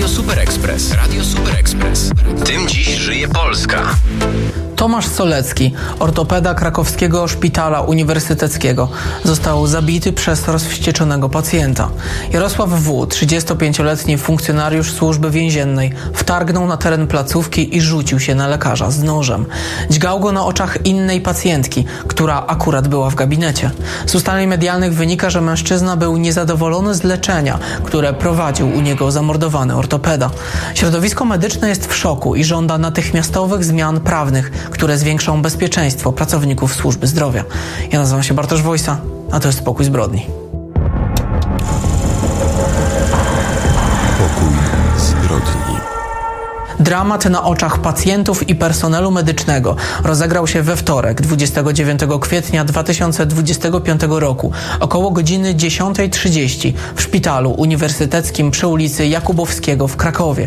Radio Super Express. Radio Super Express. Tym dziś żyje Polska. Tomasz Solecki, ortopeda krakowskiego szpitala uniwersyteckiego, został zabity przez rozwścieczonego pacjenta. Jarosław W., 35-letni funkcjonariusz służby więziennej, wtargnął na teren placówki i rzucił się na lekarza z nożem. Dźgał go na oczach innej pacjentki, która akurat była w gabinecie. Z ustaleń medialnych wynika, że mężczyzna był niezadowolony z leczenia, które prowadził u niego zamordowany ortopeda. Środowisko medyczne jest w szoku i żąda natychmiastowych zmian prawnych, które zwiększą bezpieczeństwo pracowników służby zdrowia. Ja nazywam się Bartosz Wojsa, a to jest Pokój Zbrodni. Pokój Zbrodni. Dramat na oczach pacjentów i personelu medycznego rozegrał się we wtorek, 29 kwietnia 2025 roku, około godziny 10:30 w szpitalu uniwersyteckim przy ulicy Jakubowskiego w Krakowie.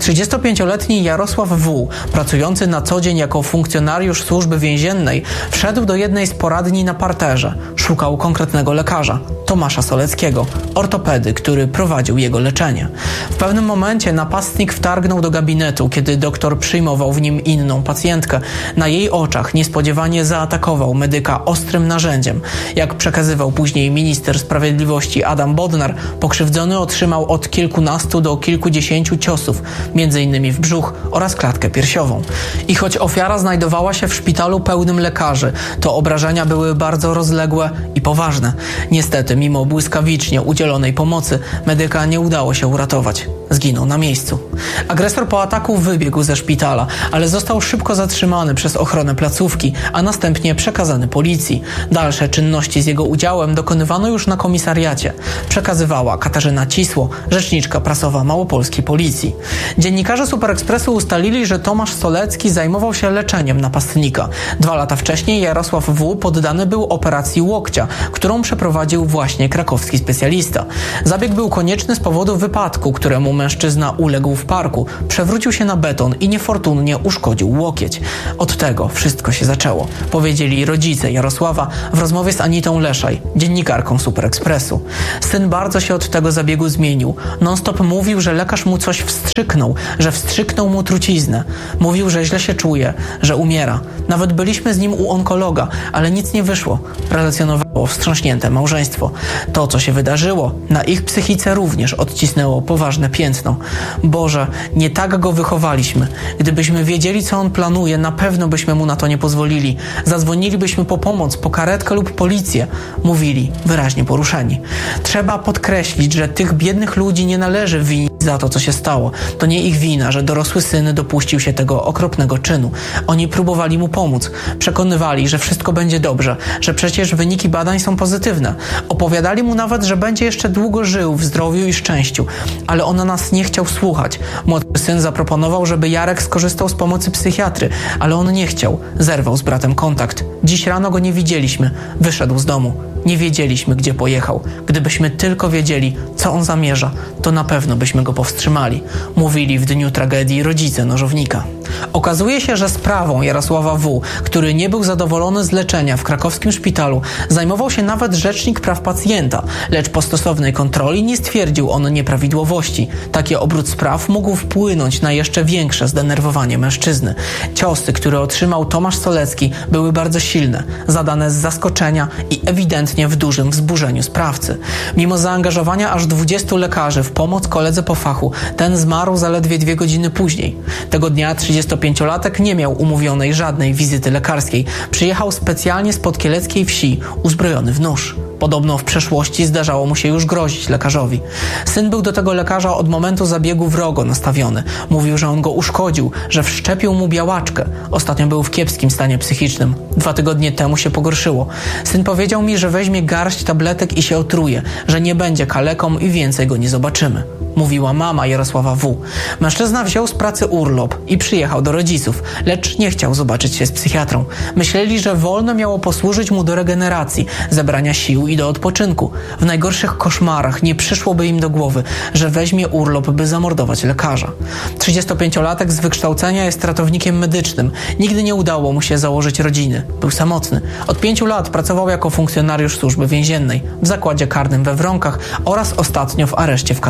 35-letni Jarosław W., pracujący na co dzień jako funkcjonariusz służby więziennej, wszedł do jednej z poradni na parterze. Szukał konkretnego lekarza, Tomasza Soleckiego, ortopedy, który prowadził jego leczenie. W pewnym momencie napastnik wtargnął do gabinetu, kiedy doktor przyjmował w nim inną pacjentkę. Na jej oczach niespodziewanie zaatakował medyka ostrym narzędziem. Jak przekazywał później minister sprawiedliwości Adam Bodnar, pokrzywdzony otrzymał od kilkunastu do kilkudziesięciu ciosów, m.in. w brzuch oraz klatkę piersiową. I choć ofiara znajdowała się w szpitalu pełnym lekarzy, to obrażenia były bardzo rozległe i poważne. Niestety, mimo błyskawicznie udzielonej pomocy, medyka nie udało się uratować. Zginął na miejscu. Agresor po ataku wybiegł ze szpitala, ale został szybko zatrzymany przez ochronę placówki, a następnie przekazany policji. Dalsze czynności z jego udziałem dokonywano już na komisariacie. Przekazywała Katarzyna Cisło, rzeczniczka prasowa małopolskiej policji. Dziennikarze Super Expressu ustalili, że Tomasz Solecki zajmował się leczeniem napastnika. 2 lata wcześniej Jarosław W. poddany był operacji łokcia, którą przeprowadził właśnie krakowski specjalista. Zabieg był konieczny z powodu wypadku, któremu mężczyzna uległ w parku, przewrócił się na beton i niefortunnie uszkodził łokieć. Od tego wszystko się zaczęło, powiedzieli rodzice Jarosława w rozmowie z Anitą Leszaj, dziennikarką Super Expressu. Syn bardzo się od tego zabiegu zmienił. Non-stop mówił, że lekarz mu coś wstrzyknął, że wstrzyknął mu truciznę. Mówił, że źle się czuje, że umiera. Nawet byliśmy z nim u onkologa, ale nic nie wyszło, relacjonowało wstrząśnięte małżeństwo. To, co się wydarzyło, na ich psychice również odcisnęło poważne piętno. Boże, nie tak go wychowaliśmy. Gdybyśmy wiedzieli, co on planuje, na pewno byśmy mu na to nie pozwolili. Zadzwonilibyśmy po pomoc, po karetkę lub policję, mówili, wyraźnie poruszeni. Trzeba podkreślić, że tych biednych ludzi nie należy winić za to, co się stało. To nie ich wina, że dorosły syn dopuścił się tego okropnego czynu. Oni próbowali mu pomóc. Przekonywali, że wszystko będzie dobrze, że przecież wyniki badań są pozytywne. Opowiadali mu nawet, że będzie jeszcze długo żył w zdrowiu i szczęściu. Ale on nas nie chciał słuchać. Młodszy syn zaproponował, żeby Jarek skorzystał z pomocy psychiatry, ale on nie chciał. Zerwał z bratem kontakt. Dziś rano go nie widzieliśmy. Wyszedł z domu. Nie wiedzieliśmy, gdzie pojechał. Gdybyśmy tylko wiedzieli, co on zamierza, to na pewno byśmy go powstrzymali, mówili w dniu tragedii rodzice nożownika. Okazuje się, że sprawą Jarosława W., który nie był zadowolony z leczenia w krakowskim szpitalu, zajmował się nawet rzecznik praw pacjenta, lecz po stosownej kontroli nie stwierdził on nieprawidłowości. Taki obrót spraw mógł wpłynąć na jeszcze większe zdenerwowanie mężczyzny. Ciosy, które otrzymał Tomasz Solecki, były bardzo silne, zadane z zaskoczenia i ewidentnie w dużym wzburzeniu sprawcy. Mimo zaangażowania aż 20 lekarzy w pomoc koledze po fachu, ten zmarł zaledwie 2 godziny później. Tego dnia 35-latek nie miał umówionej żadnej wizyty lekarskiej. Przyjechał specjalnie z podkieleckiej wsi, uzbrojony w nóż. Podobno w przeszłości zdarzało mu się już grozić lekarzowi. Syn był do tego lekarza od momentu zabiegu wrogo nastawiony. Mówił, że on go uszkodził, że wszczepił mu białaczkę. Ostatnio był w kiepskim stanie psychicznym. 2 tygodnie temu się pogorszyło. Syn powiedział mi, że weźmie garść tabletek i się otruje, że nie będzie kaleką i więcej go nie zobaczymy. Mówiła mama Jarosława W. Mężczyzna wziął z pracy urlop i przyjechał do rodziców, lecz nie chciał zobaczyć się z psychiatrą. Myśleli, że wolno miało posłużyć mu do regeneracji, zebrania sił i do odpoczynku. W najgorszych koszmarach nie przyszłoby im do głowy, że weźmie urlop, by zamordować lekarza. 35-latek z wykształcenia jest ratownikiem medycznym. Nigdy nie udało mu się założyć rodziny. Był samotny. Od 5 lat pracował jako funkcjonariusz służby więziennej w zakładzie karnym we Wronkach oraz ostatnio w areszcie w Katowicach.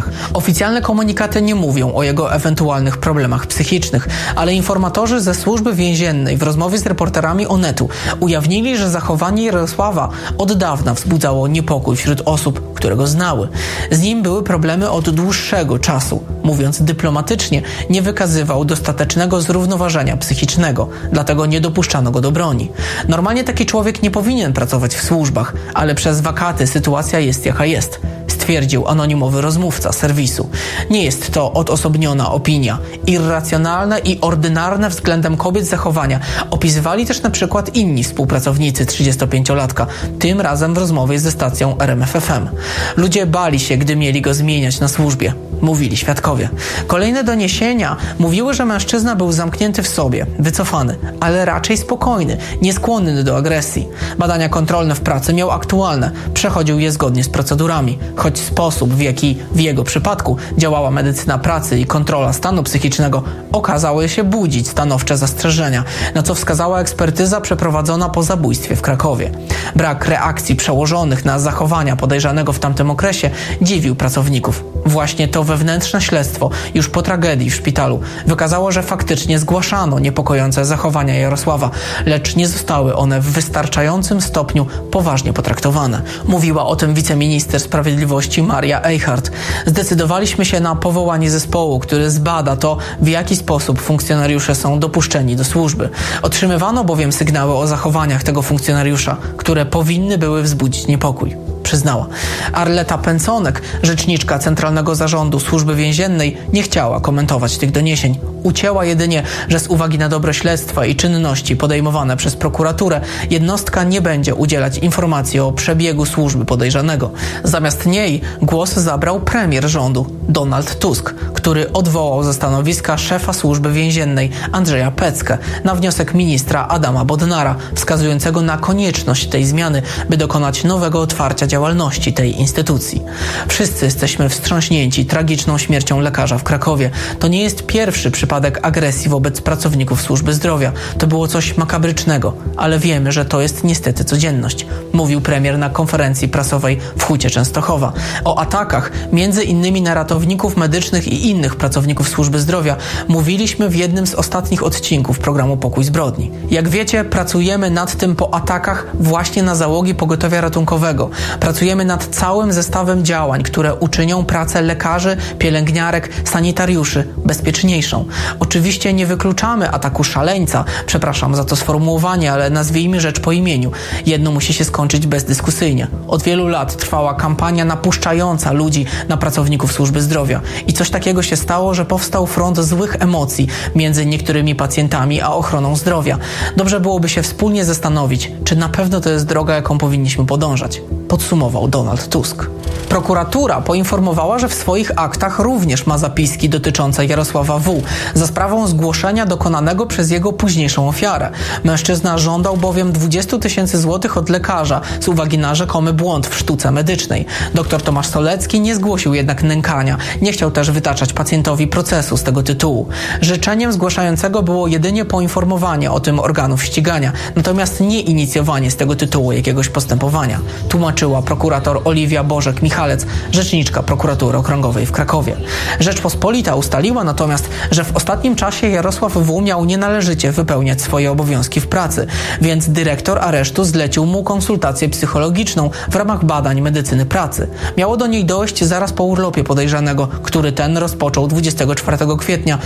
zachowaniach. Oficjalne komunikaty nie mówią o jego ewentualnych problemach psychicznych, ale informatorzy ze służby więziennej w rozmowie z reporterami Onetu ujawnili, że zachowanie Jarosława od dawna wzbudzało niepokój wśród osób, które go znały. Z nim były problemy od dłuższego czasu. Mówiąc dyplomatycznie, nie wykazywał dostatecznego zrównoważenia psychicznego, dlatego nie dopuszczano go do broni. Normalnie taki człowiek nie powinien pracować w służbach, ale przez wakaty sytuacja jest jaka jest, stwierdził anonimowy rozmówca serwisu. Nie jest to odosobniona opinia. Irracjonalne i ordynarne względem kobiet zachowania opisywali też na przykład inni współpracownicy 35-latka, tym razem w rozmowie ze stacją RMF FM. Ludzie bali się, gdy mieli go zmieniać na służbie, mówili świadkowie. Kolejne doniesienia mówiły, że mężczyzna był zamknięty w sobie, wycofany, ale raczej spokojny, nieskłonny do agresji. Badania kontrolne w pracy miał aktualne, przechodził je zgodnie z procedurami, choć sposób, w jaki w jego przypadku działała medycyna pracy i kontrola stanu psychicznego, okazały się budzić stanowcze zastrzeżenia, na co wskazała ekspertyza przeprowadzona po zabójstwie w Krakowie. Brak reakcji przełożonych na zachowania podejrzanego w tamtym okresie dziwił pracowników. Właśnie to wewnętrzne śledztwo już po tragedii w szpitalu wykazało, że faktycznie zgłaszano niepokojące zachowania Jarosława, lecz nie zostały one w wystarczającym stopniu poważnie potraktowane. Mówiła o tym wiceminister sprawiedliwości Maria Eichhardt. Zdecydowaliśmy się na powołanie zespołu, który zbada to, w jaki sposób funkcjonariusze są dopuszczeni do służby. Otrzymywano bowiem sygnały o zachowaniach tego funkcjonariusza, które powinny były wzbudzić niepokój, przyznała. Arleta Pęconek, rzeczniczka Centralnego Zarządu Służby Więziennej, nie chciała komentować tych doniesień. Ucięła jedynie, że z uwagi na dobre śledztwa i czynności podejmowane przez prokuraturę, jednostka nie będzie udzielać informacji o przebiegu służby podejrzanego. Zamiast niej głos zabrał premier rządu, Donald Tusk, który odwołał ze stanowiska szefa Służby Więziennej Andrzeja Peckę na wniosek ministra Adama Bodnara, wskazującego na konieczność tej zmiany, by dokonać nowego otwarcia działalności tej instytucji. Wszyscy jesteśmy wstrząśnięci tragiczną śmiercią lekarza w Krakowie. To nie jest pierwszy przypadek agresji wobec pracowników służby zdrowia. To było coś makabrycznego, ale wiemy, że to jest niestety codzienność, mówił premier na konferencji prasowej w Hucie Częstochowa. O atakach, między innymi na ratowników medycznych i innych pracowników służby zdrowia, mówiliśmy w jednym z ostatnich odcinków programu Pokój Zbrodni. Jak wiecie, pracujemy nad tym po atakach właśnie na załogi pogotowia ratunkowego. Pracujemy nad całym zestawem działań, które uczynią pracę lekarzy, pielęgniarek, sanitariuszy bezpieczniejszą. Oczywiście nie wykluczamy ataku szaleńca, przepraszam za to sformułowanie, ale nazwijmy rzecz po imieniu. Jedno musi się skończyć bezdyskusyjnie. Od wielu lat trwała kampania napuszczająca ludzi na pracowników służby zdrowia. I coś takiego się stało, że powstał front złych emocji między niektórymi pacjentami a ochroną zdrowia. Dobrze byłoby się wspólnie zastanowić, czy na pewno to jest droga, jaką powinniśmy podążać, podsumował Donald Tusk. Prokuratura poinformowała, że w swoich aktach również ma zapiski dotyczące Jarosława W. za sprawą zgłoszenia dokonanego przez jego późniejszą ofiarę. Mężczyzna żądał bowiem 20 000 złotych od lekarza z uwagi na rzekomy błąd w sztuce medycznej. Dr Tomasz Solecki nie zgłosił jednak nękania. Nie chciał też wytaczać pacjentowi procesu z tego tytułu. Życzeniem zgłaszającego było jedynie poinformowanie o tym organów ścigania, natomiast nie inicjowanie z tego tytułu jakiegoś postępowania, tłumaczyła prokurator Oliwia Bożek-Michalec, rzeczniczka prokuratury okręgowej w Krakowie. Rzeczpospolita ustaliła natomiast, że w ostatnim czasie Jarosław W. miał nienależycie wypełniać swoje obowiązki w pracy, więc dyrektor aresztu zlecił mu konsultację psychologiczną w ramach badań medycyny pracy. Miało do niej dojść zaraz po urlopie podejrzanego, który ten rozpoczął 24 kwietnia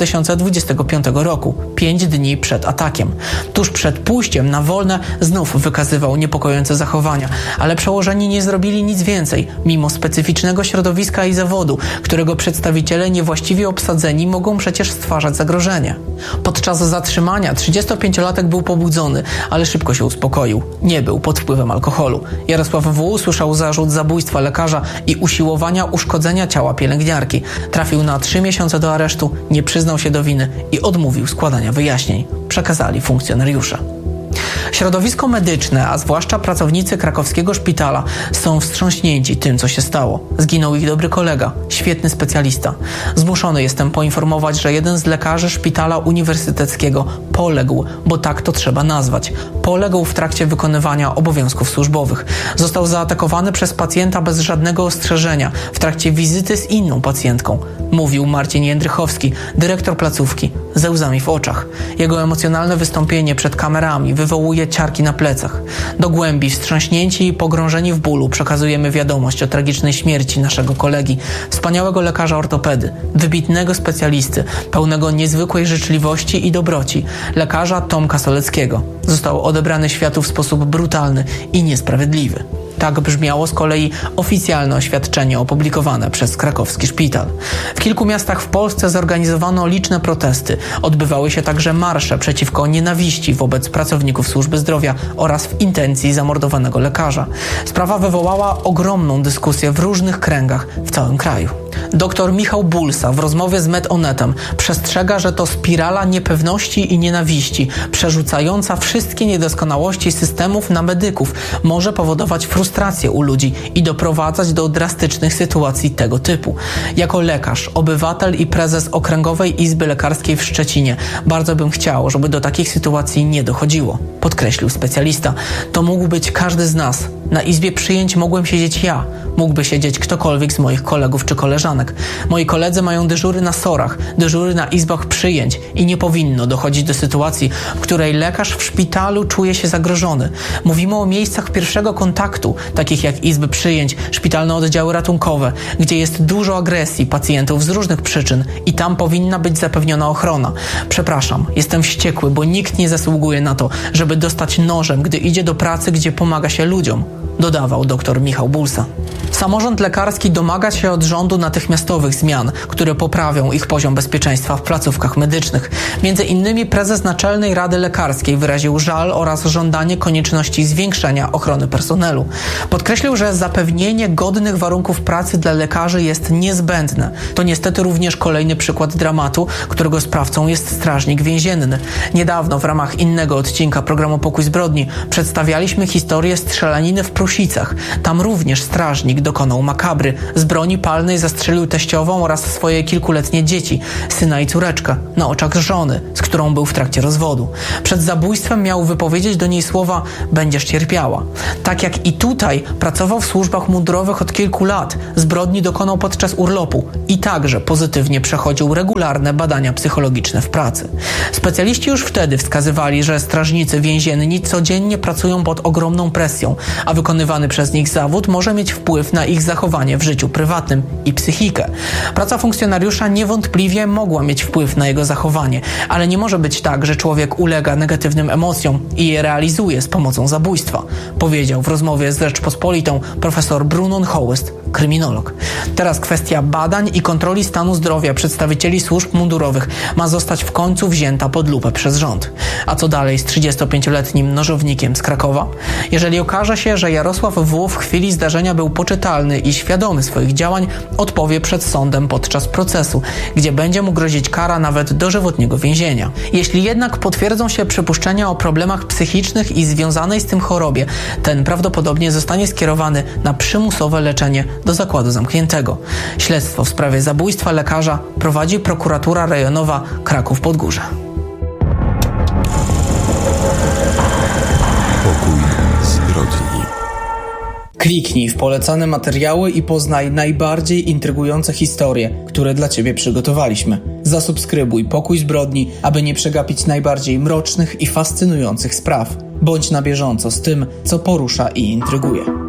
2025 roku, 5 dni przed atakiem. Tuż przed pójściem na wolne znów wykazywał niepokojące zachowania, ale przełożeni nie zrobili nic więcej, mimo specyficznego środowiska i zawodu, którego przedstawiciele niewłaściwie obsadzeni mogą przecież stwarzać zagrożenie. Podczas zatrzymania 35-latek był pobudzony, ale szybko się uspokoił. Nie był pod wpływem alkoholu. Jarosław W. usłyszał zarzut zabójstwa lekarza i usiłowania uszkodzenia ciała pielęgniarki. Trafił na 3 miesiące do aresztu, nie przyznał się do winy i odmówił składania wyjaśnień, przekazali funkcjonariusze. Środowisko medyczne, a zwłaszcza pracownicy krakowskiego szpitala są wstrząśnięci tym, co się stało. Zginął ich dobry kolega, świetny specjalista. Zmuszony jestem poinformować, że jeden z lekarzy szpitala uniwersyteckiego poległ, bo tak to trzeba nazwać. Poległ w trakcie wykonywania obowiązków służbowych. Został zaatakowany przez pacjenta bez żadnego ostrzeżenia w trakcie wizyty z inną pacjentką. Mówił Marcin Jędrychowski, dyrektor placówki, ze łzami w oczach. Jego emocjonalne wystąpienie przed kamerami wywołuje ciarki na plecach. Do głębi, wstrząśnięci i pogrążeni w bólu przekazujemy wiadomość o tragicznej śmierci naszego kolegi, wspaniałego lekarza ortopedy, wybitnego specjalisty, pełnego niezwykłej życzliwości i dobroci, lekarza Tomka Soleckiego. Został odebrany światu w sposób brutalny i niesprawiedliwy. Tak brzmiało z kolei oficjalne oświadczenie opublikowane przez krakowski szpital. W kilku miastach w Polsce zorganizowano liczne protesty. Odbywały się także marsze przeciwko nienawiści wobec pracowników służby zdrowia oraz w intencji zamordowanego lekarza. Sprawa wywołała ogromną dyskusję w różnych kręgach w całym kraju. Dr Michał Bulsa w rozmowie z Med-Onetem przestrzega, że to spirala niepewności i nienawiści, przerzucająca wszystkie niedoskonałości systemów na medyków, może powodować frustrację u ludzi i doprowadzać do drastycznych sytuacji tego typu. Jako lekarz, obywatel i prezes Okręgowej Izby Lekarskiej w Szczecinie bardzo bym chciał, żeby do takich sytuacji nie dochodziło, podkreślił specjalista. To mógł być każdy z nas. Na izbie przyjęć mogłem siedzieć ja. Mógłby siedzieć ktokolwiek z moich kolegów czy koleżanek. Moi koledzy mają dyżury na SOR-ach, dyżury na izbach przyjęć i nie powinno dochodzić do sytuacji, w której lekarz w szpitalu czuje się zagrożony. Mówimy o miejscach pierwszego kontaktu, takich jak izby przyjęć, szpitalne oddziały ratunkowe, gdzie jest dużo agresji pacjentów z różnych przyczyn i tam powinna być zapewniona ochrona. Przepraszam, jestem wściekły, bo nikt nie zasługuje na to, żeby dostać nożem, gdy idzie do pracy, gdzie pomaga się ludziom, dodawał dr Michał Bulsa. Samorząd lekarski domaga się od rządu natychmiastowych zmian, które poprawią ich poziom bezpieczeństwa w placówkach medycznych. Między innymi prezes Naczelnej Rady Lekarskiej wyraził żal oraz żądanie konieczności zwiększenia ochrony personelu. Podkreślił, że zapewnienie godnych warunków pracy dla lekarzy jest niezbędne. To niestety również kolejny przykład dramatu, którego sprawcą jest strażnik więzienny. Niedawno w ramach innego odcinka programu Pokój Zbrodni przedstawialiśmy historię strzelaniny w Prusicach. Tam również strażnik dokonał makabry. Z broni palnej zastrzelił teściową oraz swoje kilkuletnie dzieci, syna i córeczkę, na oczach żony, z którą był w trakcie rozwodu. Przed zabójstwem miał wypowiedzieć do niej słowa „będziesz cierpiała”. Tak jak i tutaj pracował w służbach mundurowych od kilku lat. Zbrodni dokonał podczas urlopu i także pozytywnie przechodził regularne badania psychologiczne w pracy. Specjaliści już wtedy wskazywali, że strażnicy więzienni codziennie pracują pod ogromną presją, a wykonywany przez nich zawód może mieć wpływ na ich zachowanie w życiu prywatnym i psychikę. Praca funkcjonariusza niewątpliwie mogła mieć wpływ na jego zachowanie, ale nie może być tak, że człowiek ulega negatywnym emocjom i je realizuje z pomocą zabójstwa, powiedział w rozmowie z Rzeczpospolitą profesor Brunon Hołest, kryminolog. Teraz kwestia badań i kontroli stanu zdrowia przedstawicieli służb mundurowych ma zostać w końcu wzięta pod lupę przez rząd. A co dalej z 35-letnim nożownikiem z Krakowa? Jeżeli okaże się, że Jarosław W. w chwili zdarzenia był poczytalny i świadomy swoich działań, odpowie przed sądem podczas procesu, gdzie będzie mu grozić kara nawet dożywotniego więzienia. Jeśli jednak potwierdzą się przypuszczenia o problemach psychicznych i związanej z tym chorobie, ten prawdopodobnie zostanie skierowany na przymusowe leczenie do zakładu zamkniętego. Śledztwo w sprawie zabójstwa lekarza prowadzi prokuratura rejonowa Kraków-Podgórze. Pokój zbrodni. Kliknij w polecane materiały i poznaj najbardziej intrygujące historie, które dla Ciebie przygotowaliśmy. Zasubskrybuj Pokój Zbrodni, aby nie przegapić najbardziej mrocznych i fascynujących spraw. Bądź na bieżąco z tym, co porusza i intryguje.